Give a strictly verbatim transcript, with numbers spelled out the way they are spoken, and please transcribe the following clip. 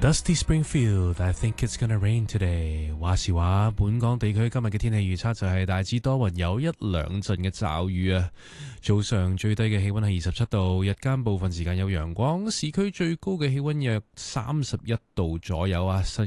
Dusty Springfield, I think it's gonna rain today。話時話，本港地區今日嘅天氣預測就係大致多雲，有一兩陣嘅驟雨啊。早上最低嘅氣溫係二十七度，日間部分時間有陽光，市區最高嘅氣溫約三十一度左右啊。